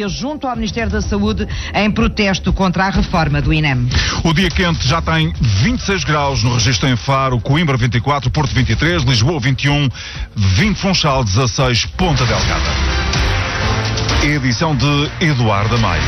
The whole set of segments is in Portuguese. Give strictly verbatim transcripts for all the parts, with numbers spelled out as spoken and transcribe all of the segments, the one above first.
greve junto ao Ministério da Saúde em protesto contra a reforma do I N E M. O dia quente já tem vinte e seis graus no registro em Faro, Coimbra vinte e quatro, Porto vinte e três, Lisboa vinte e um, vinte Funchal dezasseis, Ponta Delgada. Edição de Eduardo Maio.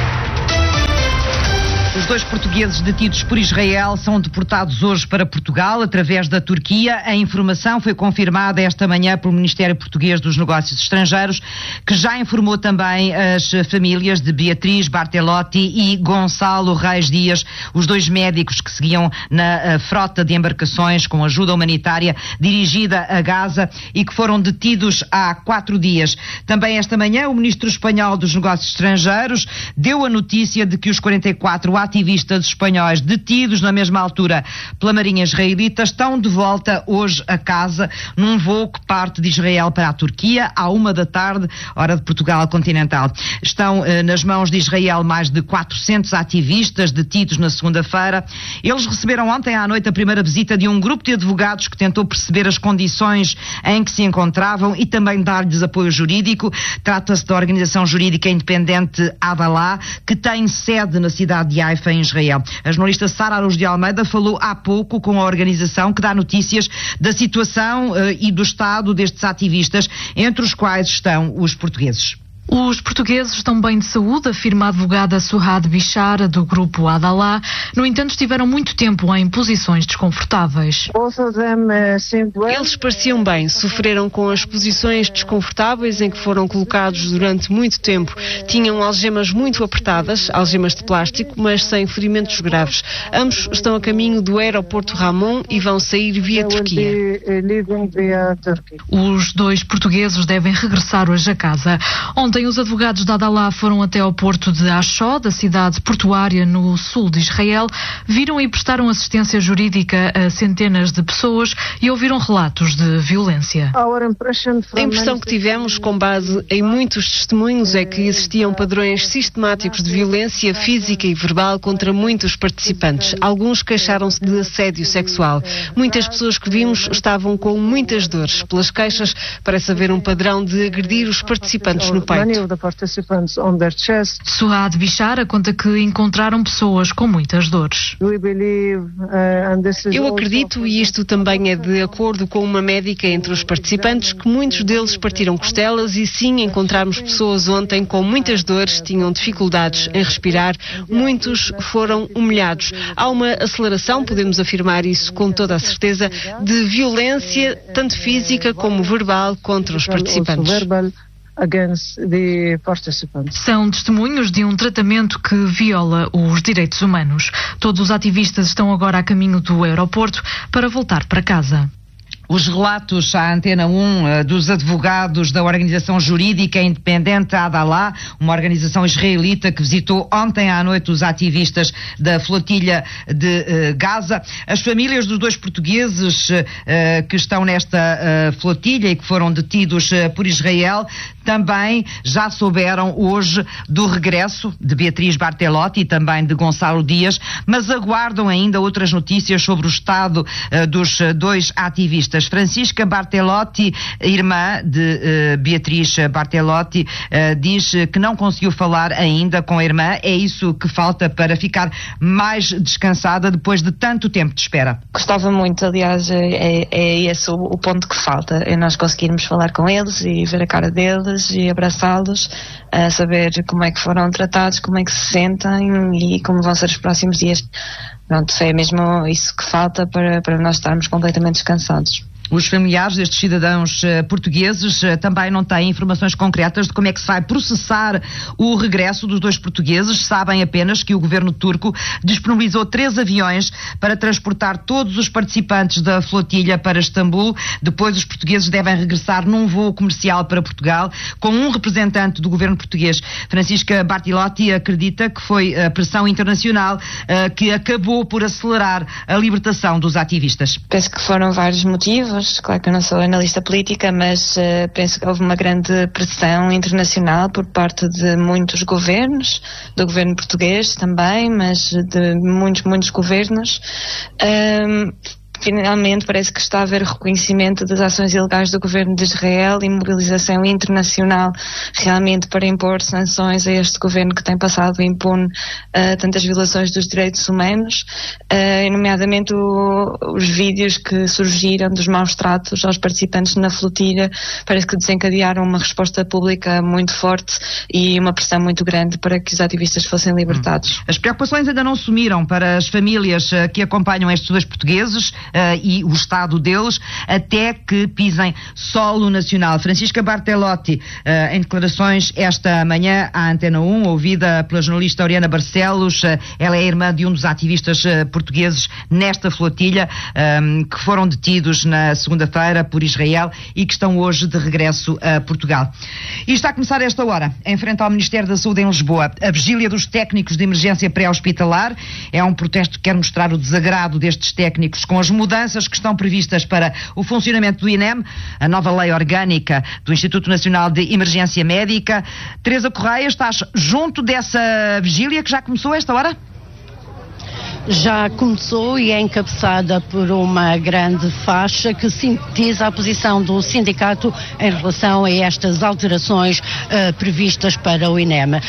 Os dois portugueses detidos por Israel são deportados hoje para Portugal através da Turquia. A informação foi confirmada esta manhã pelo Ministério Português dos Negócios Estrangeiros, que já informou também as famílias de Beatriz Bartelotti e Gonçalo Reis Dias, os dois médicos que seguiam na frota de embarcações com ajuda humanitária dirigida a Gaza e que foram detidos há quatro dias. Também esta manhã o Ministro Espanhol dos Negócios Estrangeiros deu a notícia de que os quarenta e quatro ativistas espanhóis detidos na mesma altura pela Marinha Israelita estão de volta hoje a casa num voo que parte de Israel para a Turquia à uma da tarde, hora de Portugal continental. Estão eh, nas mãos de Israel mais de quatrocentos ativistas detidos na segunda-feira. Eles receberam ontem à noite a primeira visita de um grupo de advogados que tentou perceber as condições em que se encontravam e também dar-lhes apoio jurídico. Trata-se da organização jurídica independente Adalah, que tem sede na cidade de Haifa, em Israel. A jornalista Sara Araújo de Almeida falou há pouco com a organização que dá notícias da situação uh, e do estado destes ativistas, entre os quais estão os portugueses. Os portugueses estão bem de saúde, afirma a advogada Suhad Bishara, do grupo Adalah. No entanto, estiveram muito tempo em posições desconfortáveis. Eles pareciam bem, sofreram com as posições desconfortáveis em que foram colocados durante muito tempo. Tinham algemas muito apertadas, algemas de plástico, mas sem ferimentos graves. Ambos estão a caminho do aeroporto Ramon e vão sair via Turquia. Os dois portugueses devem regressar hoje a casa. Ontem os advogados da Adalah foram até ao porto de Ashó, da cidade portuária no sul de Israel, viram e prestaram assistência jurídica a centenas de pessoas e ouviram relatos de violência. A impressão que tivemos, com base em muitos testemunhos, é que existiam padrões sistemáticos de violência física e verbal contra muitos participantes. Alguns queixaram-se de assédio sexual. Muitas pessoas que vimos estavam com muitas dores. Pelas queixas, parece haver um padrão de agredir os participantes no peito. Suhad Bishara conta que encontraram pessoas com muitas dores. Eu acredito, e isto também é de acordo com uma médica entre os participantes, que muitos deles partiram costelas e sim, encontramos pessoas ontem com muitas dores, tinham dificuldades em respirar, muitos foram humilhados. Há uma aceleração, podemos afirmar isso com toda a certeza, de violência, tanto física como verbal, contra os participantes. São testemunhos de um tratamento que viola os direitos humanos. Todos os ativistas estão agora a caminho do aeroporto para voltar para casa. Os relatos à Antena um uh, dos advogados da organização jurídica independente Adalah, uma organização israelita que visitou ontem à noite os ativistas da flotilha de uh, Gaza. As famílias dos dois portugueses uh, que estão nesta uh, flotilha e que foram detidos uh, por Israel também já souberam hoje do regresso de Beatriz Bartelotti e também de Gonçalo Dias, mas aguardam ainda outras notícias sobre o estado uh, dos uh, dois ativistas. Francisca Bartelotti, irmã de uh, Beatriz Bartelotti, uh, diz que não conseguiu falar ainda com a irmã. É isso que falta para ficar mais descansada depois de tanto tempo de espera. Gostava muito, aliás, é, é esse o, o ponto que falta, é nós conseguirmos falar com eles e ver a cara deles e abraçá-los, a saber como é que foram tratados, como é que se sentem e como vão ser os próximos dias. Pronto, é mesmo isso que falta para, para nós estarmos completamente descansados. Os familiares destes cidadãos uh, portugueses uh, também não têm informações concretas de como é que se vai processar o regresso dos dois portugueses. Sabem apenas que o governo turco disponibilizou três aviões para transportar todos os participantes da flotilha para Istambul. Depois os portugueses devem regressar num voo comercial para Portugal com um representante do governo português. Francisca Bartelotti acredita que foi a pressão internacional uh, que acabou por acelerar a libertação dos ativistas. Penso que foram vários motivos. Claro que eu não sou analista política, mas uh, penso que houve uma grande pressão internacional por parte de muitos governos, do governo português também, mas de muitos, muitos governos. Um, finalmente parece que está a haver reconhecimento das ações ilegais do governo de Israel e mobilização internacional realmente para impor sanções a este governo que tem passado impune uh, tantas violações dos direitos humanos, uh, nomeadamente o, os vídeos que surgiram dos maus tratos aos participantes na flotilha, parece que desencadearam uma resposta pública muito forte e uma pressão muito grande para que os ativistas fossem libertados. As preocupações ainda não sumiram para as famílias uh, que acompanham estes dois portugueses uh, e o estado deles, até que pisem solo nacional. Francisca Bartelotti, uh, em declarações esta manhã à Antena um, ouvida pela jornalista Oriana Barcelos, uh, ela é irmã de um dos ativistas uh, portugueses nesta flotilha, um, que foram detidos na segunda-feira por Israel e que estão hoje de regresso a Portugal. E está a começar esta hora, em frente ao Ministério da Saúde em Lisboa, a vigília dos técnicos de emergência pré-hospitalar. É um protesto que quer mostrar o desagrado destes técnicos com as mudanças que estão previstas para o funcionamento do I N E M, a nova lei orgânica do Instituto Nacional de Emergência Médica. Teresa Correia, estás junto dessa vigília que já começou a esta hora? Já começou e é encabeçada por uma grande faixa que sintetiza a posição do sindicato em relação a estas alterações uh, previstas para o I N E M. Uh,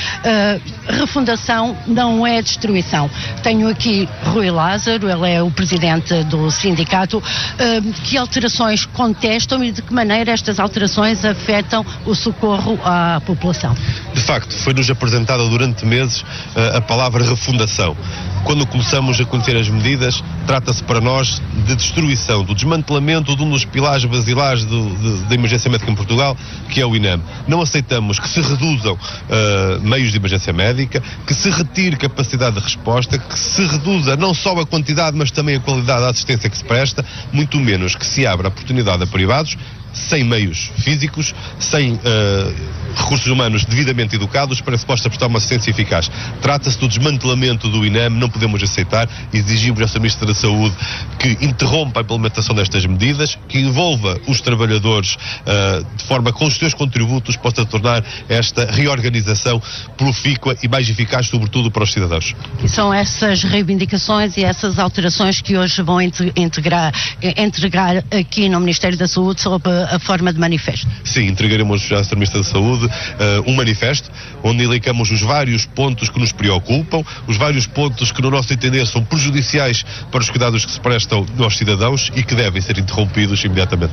refundação não é destruição. Tenho aqui Rui Lázaro, ele é o presidente do sindicato. Uh, que alterações contestam e de que maneira estas alterações afetam o socorro à população? De facto, foi-nos apresentada durante meses uh, a palavra refundação. Quando começamos a conhecer as medidas, trata-se para nós de destruição, do desmantelamento de um dos pilares basilares da emergência médica em Portugal, que é o I N E M. Não aceitamos que se reduzam uh, meios de emergência médica, que se retire capacidade de resposta, que se reduza não só a quantidade, mas também a qualidade da assistência que se presta, muito menos que se abra a oportunidade a privados, sem meios físicos, sem uh, recursos humanos devidamente educados para que se possa prestar uma assistência eficaz. Trata-se do desmantelamento do I N E M, não podemos aceitar, exigimos essa Ministra da Saúde que interrompa a implementação destas medidas, que envolva os trabalhadores uh, de forma com os seus contributos, possa tornar esta reorganização profícua e mais eficaz, sobretudo para os cidadãos. E são essas reivindicações e essas alterações que hoje vão integrar, entregar aqui no Ministério da Saúde sob a forma de manifesto? Sim, entregaremos à senhora Ministra da Saúde uh, um manifesto onde elencamos os vários pontos que nos preocupam, os vários pontos que no nosso entender são prejudiciais para os cuidados que se prestam aos cidadãos e que devem ser interrompidos imediatamente.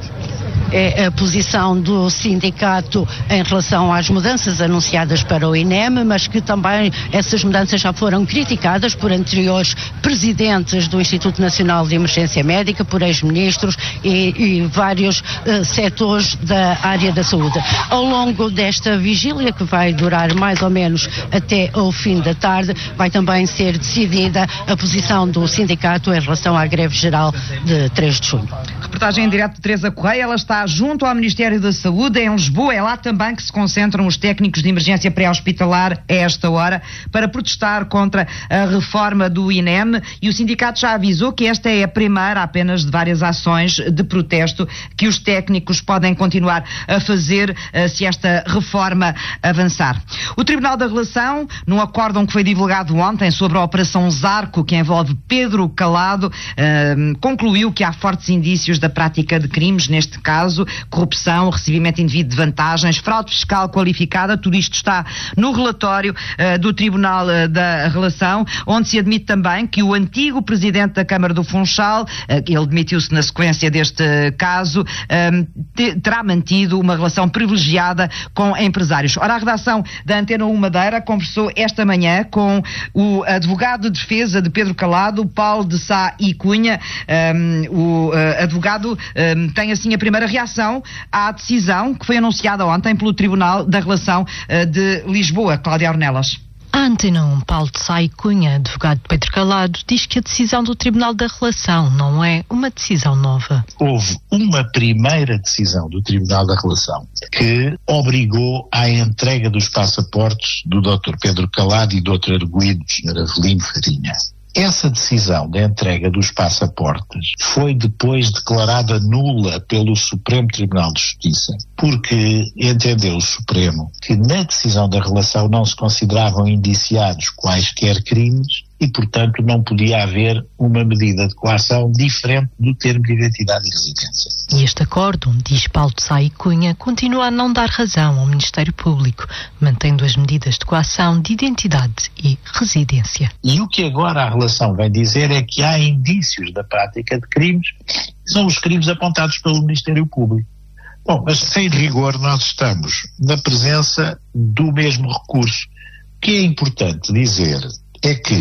É a posição do sindicato em relação às mudanças anunciadas para o I N E M, mas que também essas mudanças já foram criticadas por anteriores presidentes do Instituto Nacional de Emergência Médica, por ex-ministros e, e vários uh, setores da área da saúde. Ao longo desta vigília, que vai durar mais ou menos até ao fim da tarde, vai também ser decidida a posição do sindicato em relação à greve geral de três de junho. Reportagem em direto de Teresa Correia, ela está junto ao Ministério da Saúde, em Lisboa. É lá também que se concentram os técnicos de emergência pré-hospitalar a esta hora para protestar contra a reforma do I N E M, e o sindicato já avisou que esta é a primeira apenas de várias ações de protesto que os técnicos podem continuar a fazer uh, se esta reforma avançar. O Tribunal da Relação, num acórdão que foi divulgado ontem sobre a Operação Zarco, que envolve Pedro Calado, uh, concluiu que há fortes indícios da prática de crimes, neste caso, corrupção, recebimento indevido de vantagens, fraude fiscal qualificada. Tudo isto está no relatório uh, do Tribunal uh, da Relação, onde se admite também que o antigo presidente da Câmara do Funchal, uh, ele demitiu-se na sequência deste caso, um, te, terá mantido uma relação privilegiada com empresários. Ora, a redação da Antena um Madeira conversou esta manhã com o advogado de defesa de Pedro Calado, Paulo de Sá e Cunha. Um, o uh, advogado um, tem assim a primeira reação à decisão que foi anunciada ontem pelo Tribunal da Relação uh, de Lisboa. Cláudia Ornelas. A Antena um, Paulo de Sá e Cunha, advogado de Pedro Calado, diz que a decisão do Tribunal da Relação não é uma decisão nova. Houve uma primeira decisão do Tribunal da Relação que obrigou à entrega dos passaportes do doutor Pedro Calado e do doutor Arguido, senhor Avelino Farinha. Essa decisão de entrega dos passaportes foi depois declarada nula pelo Supremo Tribunal de Justiça, porque entendeu o Supremo que na decisão da relação não se consideravam indiciados quaisquer crimes e, portanto, não podia haver uma medida de coação diferente do termo de identidade e residência. E este acórdão, diz Paulo de Sá e Cunha, continua a não dar razão ao Ministério Público, mantendo as medidas de coação de identidade e residência. E o que agora a relação vem dizer é que há indícios da prática de crimes, são os crimes apontados pelo Ministério Público. Bom, mas sem rigor nós estamos na presença do mesmo recurso. O que é importante dizer é que